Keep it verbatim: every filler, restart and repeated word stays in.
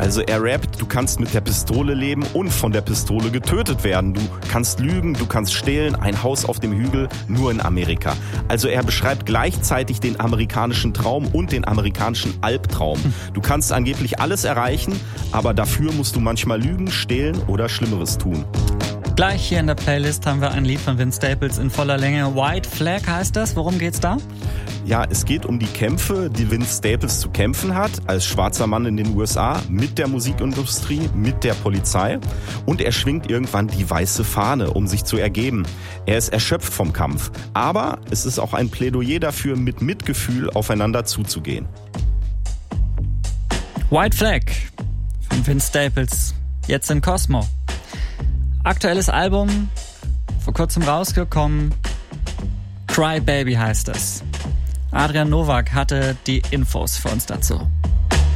Also er rappt, du kannst mit der Pistole leben und von der Pistole getötet werden. Du kannst lügen, du kannst stehlen, ein Haus auf dem Hügel, nur in Amerika. Also er beschreibt gleichzeitig den amerikanischen Traum und den amerikanischen Albtraum. Du kannst angeblich alles erreichen, aber dafür musst du manchmal lügen, stehlen oder Schlimmeres tun. Gleich hier in der Playlist haben wir ein Lied von Vince Staples in voller Länge. White Flag heißt das. Worum geht's da? Ja, es geht um die Kämpfe, die Vince Staples zu kämpfen hat, als schwarzer Mann in den U S A, mit der Musikindustrie, mit der Polizei. Und er schwingt irgendwann die weiße Fahne, um sich zu ergeben. Er ist erschöpft vom Kampf. Aber es ist auch ein Plädoyer dafür, mit Mitgefühl aufeinander zuzugehen. White Flag von Vince Staples, jetzt in Cosmo. Aktuelles Album, vor kurzem rausgekommen, Cry Baby heißt es. Adrian Nowak hatte die Infos für uns dazu.